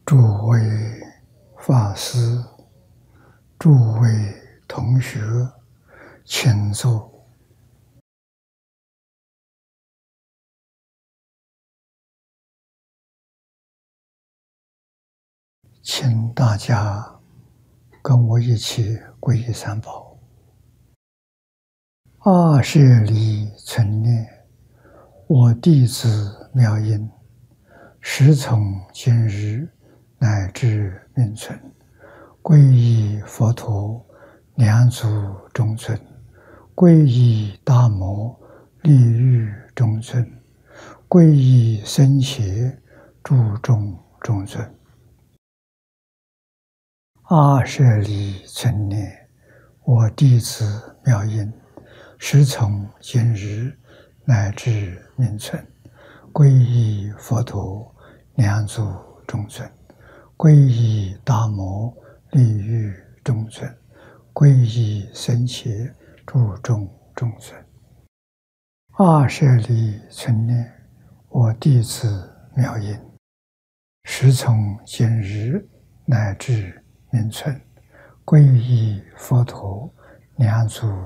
诸位法师、诸位同学，请坐。请大家跟我一起皈依三宝。阿舍利存念，我弟子妙音，时从今日乃至命存，皈依佛陀，两足中尊；皈依大摩，利欲中尊；皈依僧伽，注重中尊。阿舍利存念，我弟子妙音，时从今日乃至命存，皈依佛陀，两足中尊；皈依大摩，利欲中尊；皈依僧伽，注重中尊。阿舍利存念，我弟子妙音，时从今日乃至命存，皈依佛陀，两足